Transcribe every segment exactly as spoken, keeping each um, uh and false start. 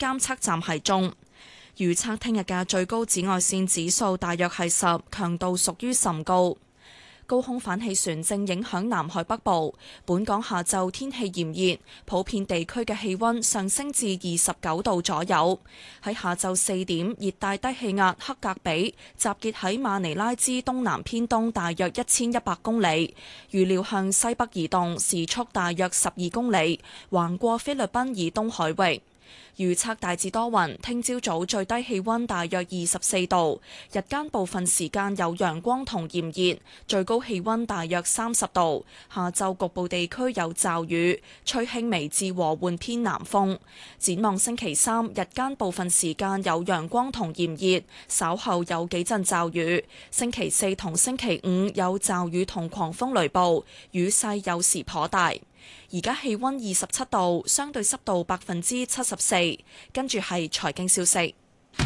監測站係中。預測聽日嘅最高紫外線指數大約係十，強度屬於甚高。高空反氣旋正影響南海北部，本港下晝天氣炎熱，普遍地區嘅氣溫上升至二十九度左右。喺下晝四點，熱帶低氣壓克格比集結喺馬尼拉之東南偏東大約一千一百公里，預料向西北移動，時速大約十二公里，橫過菲律賓以東海域。預測大致多雲，聽朝早最低氣溫大約二十四度，日間部分時間有陽光同炎熱，最高氣溫大約三十度。下晝局部地區有驟雨，吹輕微至和緩偏南風。展望星期三，日間部分時間有陽光同炎熱，稍後有幾陣驟雨。星期四同星期五有驟雨同狂風雷暴，雨勢有時頗大。而家氣溫二十七度，相對濕度百分之七十四。跟住係財經消息。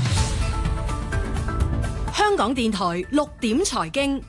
香港電台六點財經，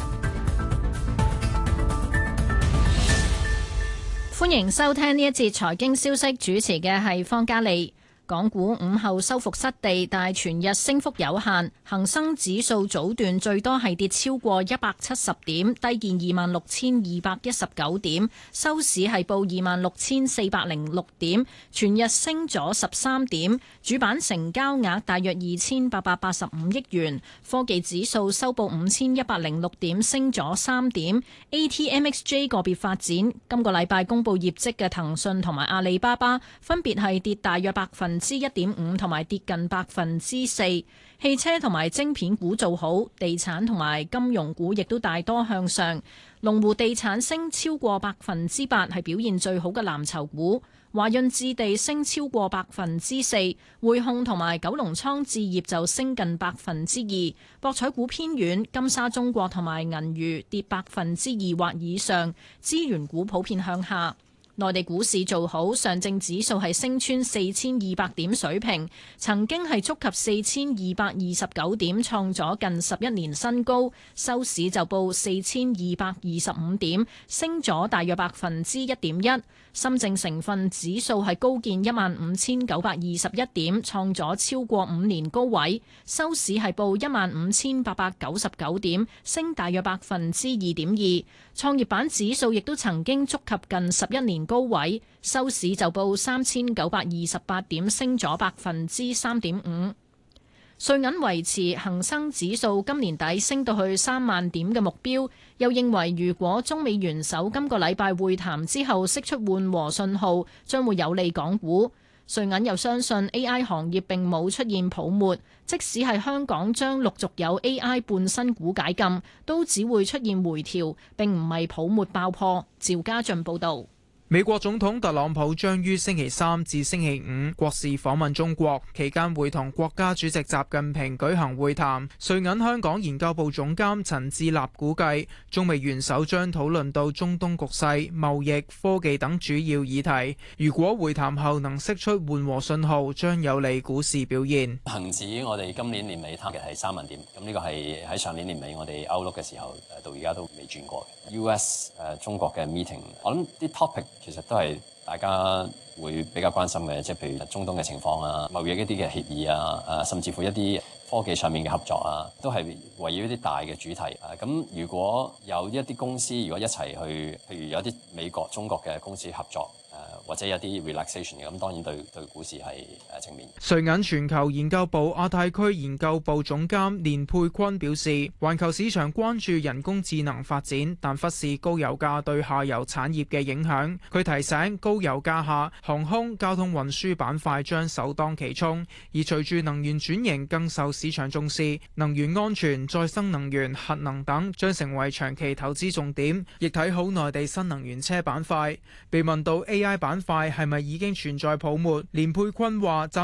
歡迎收聽呢一節財經消息，主持嘅係方嘉利。港股午後收復失地，但係全日升幅有限。恒生指數早段最多係跌超過一百七十點，低見二萬六千二百一十九點，收市係報二萬六千四百零六點，全日升咗十三點。主板成交額大約二千八百八十五億元。科技指數收報五千一百零六點，升咗三點。A T M X J 個別發展，今個禮拜公布業績嘅騰訊同埋阿里巴巴分別係跌大約百分之一點五同埋跌近百分之四。汽車同埋晶片股做好，地產同埋金融股亦都大多向上。龍湖地產升超過百分之八，係表現最好嘅藍籌股。華潤置地升超過百分之四，匯控同埋九龍倉置業就升近百分之二。博彩股偏軟，金沙中國同埋銀娛跌百分之二或以上。資源股普遍向下。內地股市做好，上證指數係升穿四千二百點水平，曾經係觸及四千二百二十九點，創咗近十一年新高。收市就報四千二百二十五點，升咗大約百分之一點一。深證成分指數係高見一萬五千九百二十一點，創咗超過五年高位。收市係報一萬五千八百九十九點，升大約百分之二點二。創業板指數亦都曾經觸及近十一年高位，收市就報三千九百二十八點，升咗百分之三點五。瑞銀維持恒生指數今年底升到去三萬點嘅目標，又認為如果中美元首今個禮拜會談之後釋出緩和信號，將會有利港股。瑞銀又相信 A I 行業並冇出現泡沫，即使係香港將陸續有 A I 半新股解禁，都只會出現回調，並唔係泡沫爆破。趙家俊報導。 美國總統特朗普將於星期三至星期五國事訪問中國，期間會同國家主席習近平舉行會談。瑞銀香港研究部總監陳志立估計，中美元首將討論到中東局勢、貿易、科技等主要議題。如果會談後能釋出緩和信號，將有利股市表現。 恒指我哋今年年尾睇嘅係三萬點，咁呢個係喺上年年尾我哋 outlook 嘅時候，誒到而家都未轉過。U S 誒中國嘅 meeting，我諗啲 topic 其實都係大家會比較關心嘅，即係譬如中東嘅情況啊、貿易一啲嘅協議啊、誒甚至乎一啲科技上面嘅合作啊，都係圍繞一啲大嘅主題啊。咁如果有一啲公司如果一齊去，譬如有啲美國、中國嘅公司合作。或者有啲 relaxation 嘅，咁當然對對股市係誒正面。 瑞銀全球研究部亞太區研究部總監連佩坤表示，環球市場關注人工智能發展，但忽視高油價對下游產業嘅影響。佢提醒，高油價下，航空、交通運輸板塊將首當其衝，而隨住能源轉型更受市場重視，能源安全、再生能源、核能等將成為長期投資重點。亦睇好內地新能源車板塊。被問到 A I 板塊係咪已經存在泡沫？連佩坤話：